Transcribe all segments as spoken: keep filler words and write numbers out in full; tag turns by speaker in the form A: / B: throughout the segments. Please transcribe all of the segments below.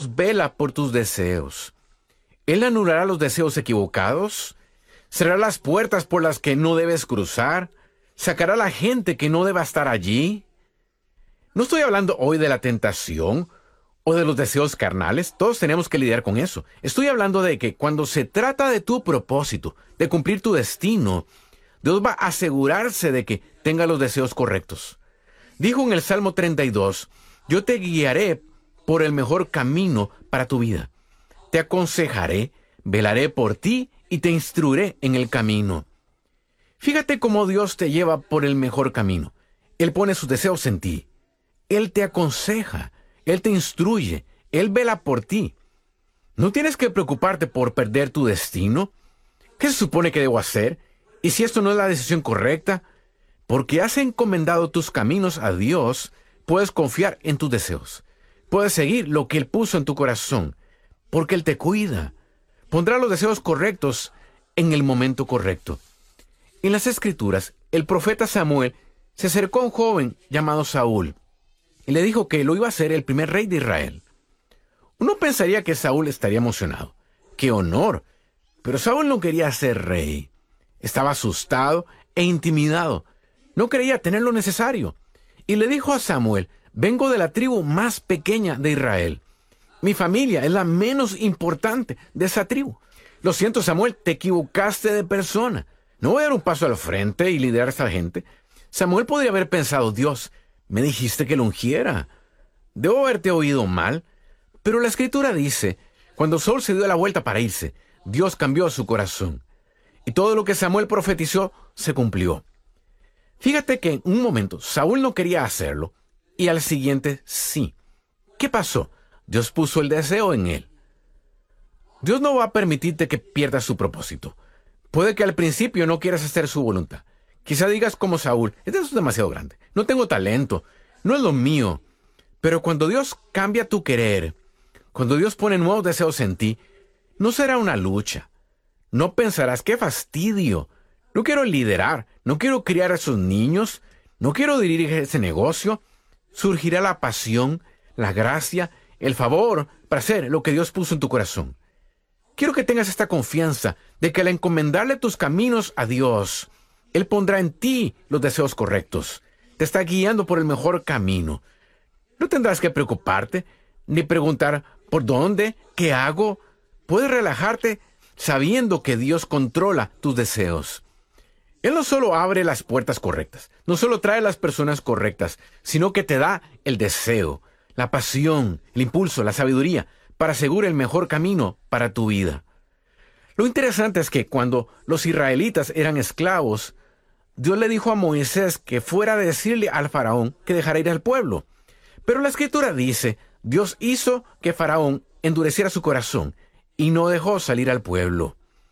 A: Dios vela por tus deseos. Él anulará los deseos equivocados, cerrará las puertas por las que no debes cruzar, sacará a la gente que no deba estar allí. No estoy hablando hoy de la tentación o de los deseos carnales. Todos tenemos que lidiar con eso. Estoy hablando de que cuando se trata de tu propósito, de cumplir tu destino, Dios va a asegurarse de que tenga los deseos correctos. Dijo en el Salmo treinta y dos, yo te guiaré por el mejor camino para tu vida. Te aconsejaré, velaré por ti y te instruiré en el camino. Fíjate cómo Dios te lleva por el mejor camino. Él pone sus deseos en ti. Él te aconseja, Él te instruye, Él vela por ti. ¿No tienes que preocuparte por perder tu destino? ¿Qué se supone que debo hacer? ¿Y si esto no es la decisión correcta? Porque has encomendado tus caminos a Dios, puedes confiar en tus deseos. Puedes seguir lo que Él puso en tu corazón, porque Él te cuida. Pondrá los deseos correctos en el momento correcto. En las Escrituras, el profeta Samuel se acercó a un joven llamado Saúl y le dijo que lo iba a ser el primer rey de Israel. Uno pensaría que Saúl estaría emocionado. ¡Qué honor! Pero Saúl no quería ser rey. Estaba asustado e intimidado. No creía tener lo necesario. Y le dijo a Samuel, vengo de la tribu más pequeña de Israel. Mi familia es la menos importante de esa tribu. Lo siento, Samuel, te equivocaste de persona. No voy a dar un paso al frente y liderar a esta gente. Samuel podría haber pensado, Dios, me dijiste que lo ungiera. Debo haberte oído mal. Pero la Escritura dice, cuando Saúl se dio la vuelta para irse, Dios cambió su corazón. Y todo lo que Samuel profetizó se cumplió. Fíjate que en un momento Saúl no quería hacerlo y al siguiente sí. ¿Qué pasó? Dios puso el deseo en él. Dios no va a permitirte que pierdas su propósito. Puede que al principio no quieras hacer su voluntad. Quizá digas como Saúl, esto es demasiado grande, no tengo talento, no es lo mío. Pero cuando Dios cambia tu querer, cuando Dios pone nuevos deseos en ti, no será una lucha. No pensarás, qué fastidio. No quiero liderar, no quiero criar a esos niños, no quiero dirigir ese negocio. Surgirá la pasión, la gracia, el favor para hacer lo que Dios puso en tu corazón. Quiero que tengas esta confianza de que al encomendarle tus caminos a Dios, Él pondrá en ti los deseos correctos. Te está guiando por el mejor camino. No tendrás que preocuparte, ni preguntar por dónde, qué hago. Puedes relajarte sabiendo que Dios controla tus deseos. Él no solo abre las puertas correctas, no solo trae las personas correctas, sino que te da el deseo, la pasión, el impulso, la sabiduría, para asegurar el mejor camino para tu vida. Lo interesante es que cuando los israelitas eran esclavos, Dios le dijo a Moisés que fuera a decirle al faraón que dejara ir al pueblo. Pero la Escritura dice, Dios hizo que Faraón endureciera su corazón y no dejó salir al pueblo.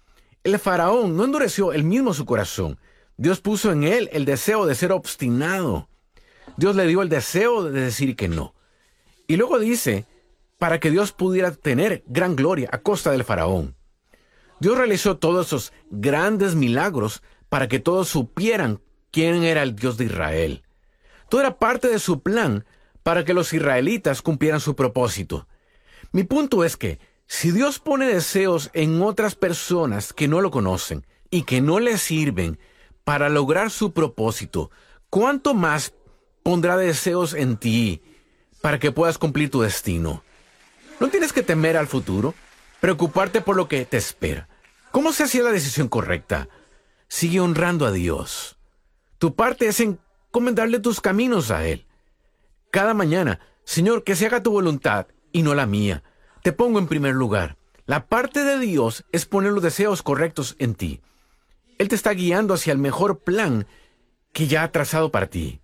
A: El faraón no endureció él mismo su corazón. Dios puso en él el deseo de ser obstinado. Dios le dio el deseo de decir que no. Y luego dice, para que Dios pudiera tener gran gloria a costa del faraón. Dios realizó todos esos grandes milagros para que todos supieran quién era el Dios de Israel. Todo era parte de su plan para que los israelitas cumplieran su propósito. Mi punto es que si Dios pone deseos en otras personas que no lo conocen y que no le sirven para lograr su propósito, ¿cuánto más pondrá deseos en ti para que puedas cumplir tu destino? No tienes que temer al futuro, preocuparte por lo que te espera. ¿Cómo se hacía la decisión correcta? Sigue honrando a Dios. Tu parte es encomendarle tus caminos a Él. Cada mañana, Señor, que se haga tu voluntad y no la mía. Te pongo en primer lugar. La parte de Dios es poner los deseos correctos en ti. Él te está guiando hacia el mejor plan que ya ha trazado para ti.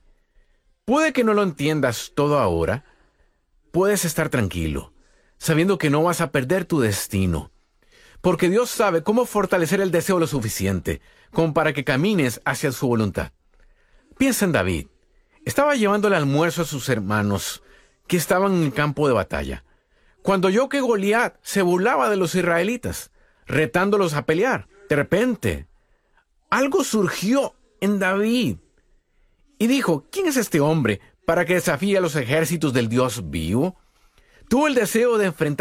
A: Puede que no lo entiendas todo ahora. Puedes estar tranquilo, sabiendo que no vas a perder tu destino. Porque Dios sabe cómo fortalecer el deseo lo suficiente, como para que camines hacia su voluntad. Piensa en David. Estaba llevándole almuerzo a sus hermanos que estaban en el campo de batalla, cuando oyó que Goliat se burlaba de los israelitas, retándolos a pelear. De repente, algo surgió en David y dijo, ¿quién es este hombre para que desafíe a los ejércitos del Dios vivo? Tuvo el deseo de enfrentar